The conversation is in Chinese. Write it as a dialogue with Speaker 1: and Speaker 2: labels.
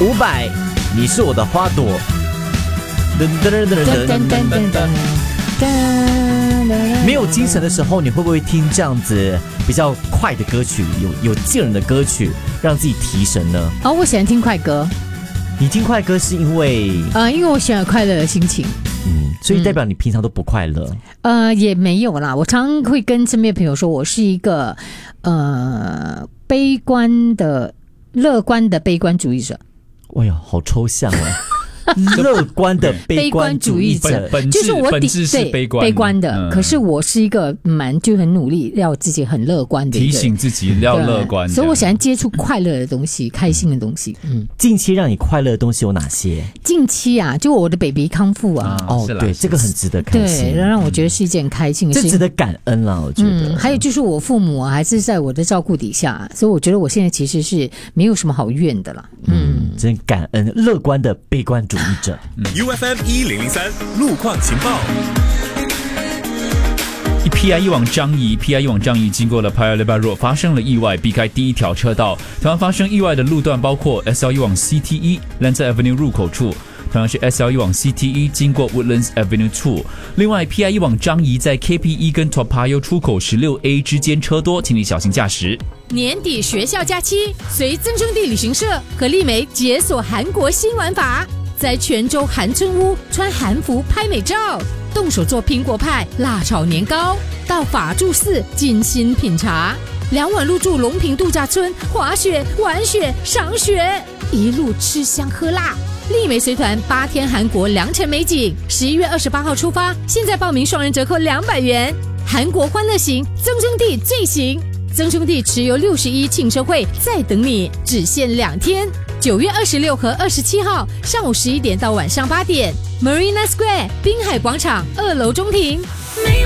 Speaker 1: 500，你是我的花朵。没有精神的时候，你会不会听这样子比较快的歌曲，有劲人的歌曲，让自己提神呢？
Speaker 2: 我喜欢听快歌。
Speaker 1: 你听快歌是因为
Speaker 2: 因为我喜欢快乐的心情。
Speaker 1: 所以代表你平常都不快乐？
Speaker 2: 也没有啦，我常常会跟身边朋友说，我是一个乐观的悲观主义者。
Speaker 1: 哎呀，好抽象哦。乐观的悲观主义者，
Speaker 3: 就是我本质是悲
Speaker 2: 观的，可是我是一个就很努力要自己很乐观的一个人，
Speaker 3: 提醒自己要乐观，
Speaker 2: 所以我喜欢接触快乐的东西，开心的东西。
Speaker 1: 近期让你快乐的东西有哪些？
Speaker 2: 近期啊，就我的 baby 康复啊，
Speaker 1: 对，这个很值得开心，
Speaker 2: 对，让我觉得是一件开心的事情，
Speaker 1: 这值得感恩啦，我觉得。
Speaker 2: 还有就是我父母啊，还是在我的照顾底下，所以我觉得我现在其实是没有什么好怨的啦。
Speaker 1: 真感恩，乐观的悲观主义者。
Speaker 4: UFM 1003路况情报。
Speaker 3: PI 往张仪经过了 Paya Lebar Road 发生了意外，避开第一条车道。同样发生意外的路段包括 SL1 往 CT1 Lancer Avenue 入口处，同样是 SL1 往 CT1 经过 Woodlands Avenue 处。另外 PI 往张仪在 KP1 跟 Toa Payoh 出口 16A 之间车多，请你小心驾驶。
Speaker 5: 年底学校假期，随增中地旅行社和丽梅解锁韩国新玩法，在泉州韩村屋穿韩服拍美照，动手做苹果派、辣炒年糕，到法住寺精心品茶，2晚入住龙坪度假村，滑雪、玩雪、赏雪，一路吃香喝辣。丽梅随团8天韩国良辰美景，11月28号出发，现在报名双人折扣200元。韩国欢乐行，增中地最行。增中地持有61庆生会在等你，只限2天，9月26和27号上午11点到晚上8点 ，Marina Square 滨海广场2楼中庭。